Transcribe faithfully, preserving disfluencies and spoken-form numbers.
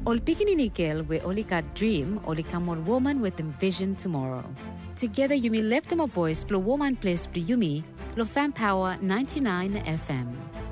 Ol pikininikil we only got dream, only come on woman with them vision tomorrow. Together you may lift them a voice, blow woman place, blow yumi, lo fan power ninety-nine F M.